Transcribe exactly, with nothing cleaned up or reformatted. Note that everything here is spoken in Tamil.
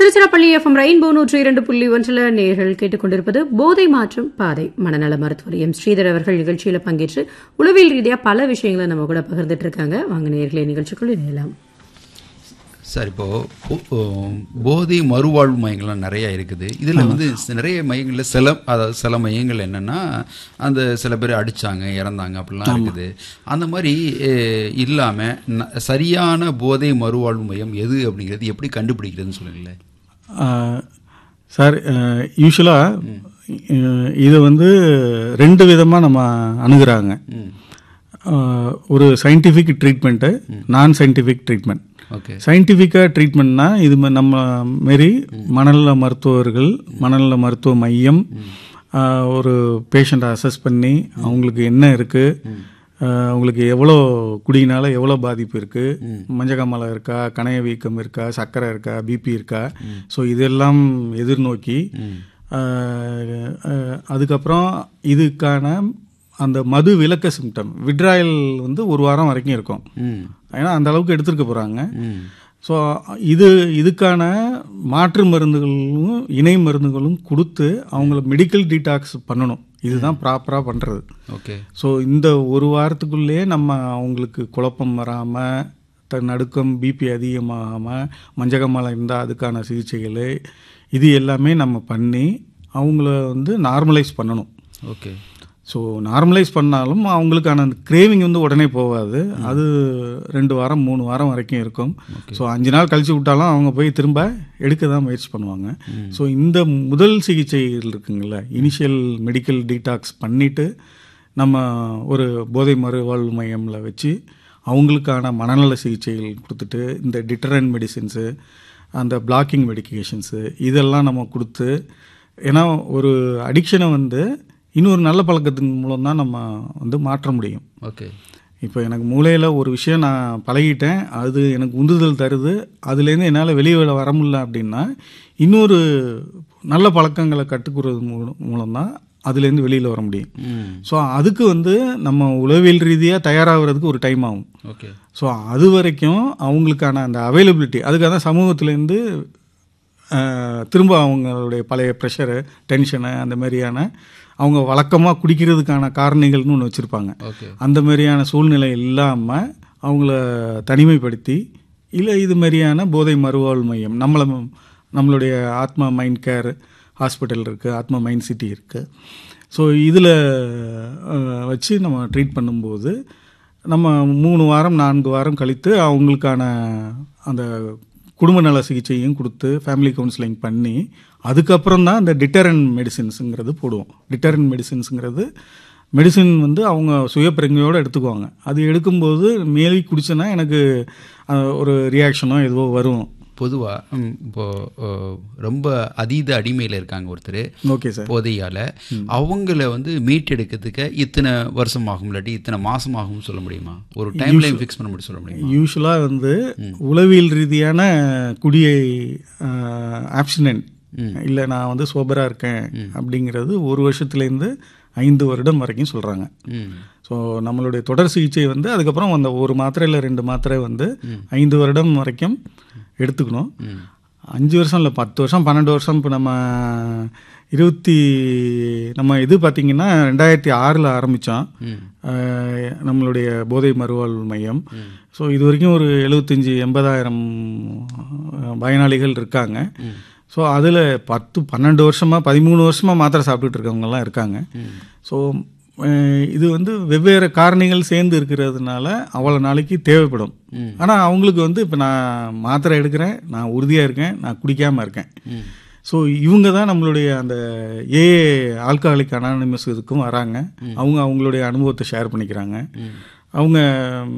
திருச்சிராப்பள்ளி எஃப்எம் ரெயின்போ நூற்றி இரண்டு புள்ளி ஒன்றில் நேர்கள் கேட்டுக்கொண்டிருப்பது போதை மாற்றும் பாதை. மனநல மருத்துவர் எம் ஸ்ரீதர் அவர்கள் நிகழ்ச்சியில் பங்கேற்று உளவியல் ரீதியாக பல விஷயங்களை நம்ம கூட பகிர்ந்துட்டு இருக்காங்க. வாங்க நேர்களை நிகழ்ச்சிக்குள் இணையலாம். சார், இப்போது போதை மறுவாழ்வு மையங்கள்லாம் நிறையா இருக்குது. இதில் வந்து நிறைய மையங்களில் சில அதாவது சில மையங்கள் என்னென்னா அந்த சில பேர் அடித்தாங்க இறந்தாங்க அப்படிலாம் இருக்குது. அந்த மாதிரி இல்லாமல் சரியான போதை மறுவாழ்வு மையம் எது அப்படிங்கிறது எப்படி கண்டுபிடிக்கிறதுன்னு சொல்லுங்களேன் சார். யூஸ்வலாக இது வந்து ரெண்டு விதமாக நம்ம அணுகுறாங்க. ஒரு சயின்டிஃபிக் ட்ரீட்மெண்ட்டு, நான் சயின்டிஃபிக் ட்ரீட்மெண்ட். சயின்டிஃபிக்காக ட்ரீட்மெண்ட்னா இது நம்ம மாரி மனநல மருத்துவர்கள், மனநல மருத்துவ மையம் ஒரு பேஷண்ட்டை அசஸ் பண்ணி அவங்களுக்கு என்ன இருக்குது, அவங்களுக்கு எவ்வளோ குடியினால் எவ்வளோ பாதிப்பு இருக்குது, மஞ்சக்காமலை இருக்கா, கணைய வீக்கம் இருக்கா, சர்க்கரை இருக்கா, பிபி இருக்கா, ஸோ இதெல்லாம் எதிர்நோக்கி அதுக்கப்புறம் இதுக்கான அந்த மது விலக்க சிம்டம் விட்ராயல் வந்து ஒரு வாரம் வரைக்கும் இருக்கும். ஏன்னா அந்த அளவுக்கு எடுத்துருக்க போகிறாங்க. ஸோ இது இதுக்கான மாற்று மருந்துகளும் இணை மருந்துகளும் கொடுத்து அவங்கள மெடிக்கல் டீடாக்ஸ் பண்ணணும். இதுதான் ப்ராப்பராக பண்ணுறது. ஓகே. ஸோ இந்த ஒரு வாரத்துக்குள்ளேயே நம்ம அவங்களுக்கு குழப்பம் வராமல், த நடுக்கம், பிபி அதிகமாகாமல், மஞ்சகமலை இருந்தால் அதுக்கான சிகிச்சைகள் இது எல்லாமே நம்ம பண்ணி அவங்கள வந்து நார்மலைஸ் பண்ணணும். ஓகே. ஸோ நார்மலைஸ் பண்ணாலும் அவங்களுக்கான அந்த கிரேவிங் வந்து உடனே போகாது. அது ரெண்டு வாரம் மூணு வாரம் வரைக்கும் இருக்கும். ஸோ அஞ்சு நாள் கழிச்சு விட்டாலும் அவங்க போய் திரும்ப எடுக்க தான் முயற்சி பண்ணுவாங்க. ஸோ இந்த முதல் சிகிச்சைகள் இருக்குங்கள, இனிஷியல் மெடிக்கல் டீடாக்ஸ் பண்ணிவிட்டு நம்ம ஒரு போதை மறுவாழ்வு மையமில் வச்சு அவங்களுக்கான மனநல சிகிச்சைகள் கொடுத்துட்டு இந்த டிட்டரண்ட் மெடிசின்ஸு, அந்த பிளாக்கிங் மெடிக்கேஷன்ஸு இதெல்லாம் நம்ம கொடுத்து, ஏன்னா ஒரு அடிக்ஷனை வந்து இன்னொரு நல்ல பழக்கத்தின் மூலம் தான் நம்ம வந்து மாற்ற முடியும். ஓகே. இப்போ எனக்கு மூளையில் ஒரு விஷயம் நான் பழகிட்டேன், அது எனக்கு உந்துதல் தருது, அதுலேருந்து என்னால் வெளியே வர முடியல அப்படின்னா இன்னொரு நல்ல பழக்கங்களை கற்றுக்கிறது மூலம் மூலம்தான் அதுலேருந்து வெளியில் வர முடியும். ஸோ அதுக்கு வந்து நம்ம உளவியல் ரீதியாக தயாராகிறதுக்கு ஒரு டைம் ஆகும். ஓகே. ஸோ அது வரைக்கும் அவங்களுக்கான அந்த அவைலபிலிட்டி, அதுக்காக தான் சமூகத்துலேருந்து திரும்ப அவங்களுடைய பழைய ப்ரெஷரு, டென்ஷனு, அந்த மாதிரியான அவங்க வழக்கமாக குடிக்கிறதுக்கான காரணிகள்னு ஒன்று வச்சுருப்பாங்க. அந்த மாதிரியான சூழ்நிலை இல்லாமல் அவங்கள தனிமைப்படுத்தி, இல்லை இது மாதிரியான போதை மறுவாழ்வு மையம், நம்மளை நம்மளுடைய ஆத்மா மைண்ட் கேர் ஹாஸ்பிட்டல் இருக்குது, ஆத்மா மைண்ட் சிட்டி இருக்குது. ஸோ இதில் வச்சு நம்ம ட்ரீட் பண்ணும்போது நம்ம மூணு வாரம் நான்கு வாரம் கழித்து அவங்களுக்கான அந்த குடும்ப நல சிகிச்சையும் கொடுத்து ஃபேமிலி கவுன்சிலிங் பண்ணி அதுக்கப்புறம் தான் இந்த டிட்டரண்ட் மெடிசின்ஸுங்கிறது போடுவோம். டிட்டரண்ட் மெடிசின்ஸுங்கிறது மெடிசின் வந்து அவங்க சுய பிரங்கையோடு எடுத்துக்குவாங்க. அது எடுக்கும்போது மேலே குடிச்சேன்னா எனக்கு ஒரு ரியாக்ஷனோ எதுவோ வரும். பொதுவாக இப்போது ரொம்ப அதீத அடிமையில் இருக்காங்க ஒருத்தர். Okay sir. போதையால் அவங்கள வந்து மீட்டெடுக்கிறதுக்கு இத்தனை வருஷம் ஆகும், இல்லாட்டி இத்தனை மாதம் ஆகும்னு சொல்ல முடியுமா? ஒரு டைம் லைன் ஃபிக்ஸ் பண்ண முடியும் சொல்ல முடியுமா? யூஸ்வலாக வந்து உளவியல் ரீதியான குடியை ஆப்ஸ்டினன்ட் இல்லை நான் வந்து சோபராக இருக்கேன் அப்படிங்கிறது ஒரு வருஷத்துலேருந்து ஐந்து வருடம் வரைக்கும் சொல்கிறாங்க. ஸோ நம்மளுடைய தொடர் சிகிச்சை வந்து அதுக்கப்புறம் அந்த ஒரு மாத்திரை இல்லை ரெண்டு மாத்திரை வந்து ஐந்து வருடம் வரைக்கும் எடுத்துக்கணும். அஞ்சு வருஷம் இல்லை, பத்து வருஷம் பன்னெண்டு வருஷம். இப்போ நம்ம இருபத்தி நம்ம இது பார்த்திங்கன்னா ரெண்டாயிரத்தி ஆறில் ஆரம்பித்தோம் நம்மளுடைய போதை மறுவாழ்வு மையம். ஸோ இது வரைக்கும் ஒரு எழுபத்தஞ்சி எண்பதாயிரம் பயனாளிகள் இருக்காங்க. ஸோ அதில் பத்து பன்னெண்டு வருஷமாக பதிமூணு வருஷமாக மாத்திரை சாப்பிட்டுட்டு இருக்கவங்கலாம் இருக்காங்க. ஸோ இது வந்து வெவ்வேறு காரணிகள் சேர்ந்து இருக்கிறதுனால அவ்வளோ நாளைக்கு தேவைப்படும். ஆனால் அவங்களுக்கு வந்து இப்போ நான் மாத்திரை எடுக்கிறேன், நான் உறுதியாக இருக்கேன், நான் குடிக்காமல் இருக்கேன். ஸோ இவங்க தான் நம்மளுடைய அந்த ஏ ஆல்கஹாலிக் அனானிமஸ் இதுக்கும் வராங்க. அவங்க அவங்களுடைய அனுபவத்தை ஷேர் பண்ணிக்கிறாங்க. அவங்க